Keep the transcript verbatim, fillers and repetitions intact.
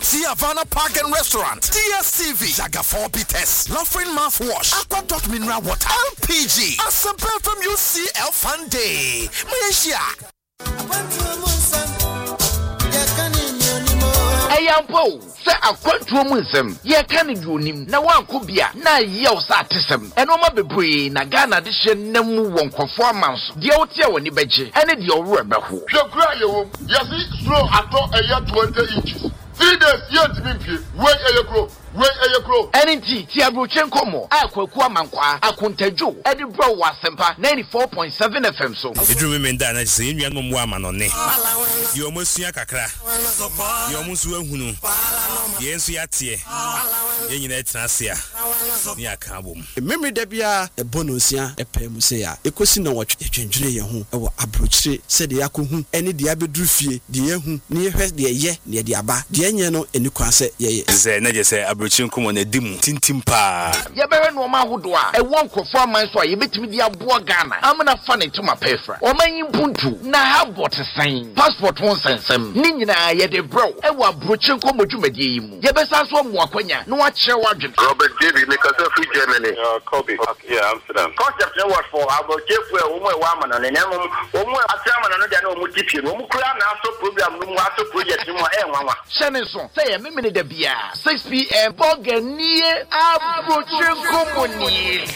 T Havana Park and Restaurant, D S T V, Jaga four Peters, Laughing Mouthwash, Aqua Dot Mineral Water, L P G, Asempe from U C L Fun Day, Malaysia. Ayampo, say a quantum wisdom, ye can do him, na one could be a na yells artism, and no mabe pre, na Ghana edition, no one conformance, the otia when you beje, and it your rubber who. Your cry, yes, slow at all a year twenty inches. Three days, yet to be wait a year grow. Wait a crow. Anything, Tiabruchenko mo, Aqua Mankwa, Akunteju, Eddie Bro Wasempa, ninety-four point seven F M. So, if you remember that, I say, you are no woman on it. You almost see a cacra. You almost will who. Yes, we are here. You need Tracia. Near Kabum. Memory debia, a bonusia, a pemusea, a question of what you change your home, or abroach, said the Akuhu, any diabe drufie, the Yahu, near her, the ye, near the Abba, the Anyano, and you can say, yes, I say, Abrochunkum on a dim, tintimpa. Yaberan Woma Hudwa, a one conformance, so you bet me the Abua Ghana. I'm not funny to my payfra. Or my impuntu, na have what a sign. Passport won't send some. Nina, yet a bro, a wa Bruchunkum to Medium. Yabesas one Wakwanya, no watch your wardrobe. Robert David, make us a free Germany. Uh, Kobe, yeah, Amsterdam. Concept no word for our chief woman, woman, and then woman, a chairman, and then Mutipi, who could have so program, no matter project in my own. Shannon, say a minute the beer, six p m. Bogania, Abrochunkum.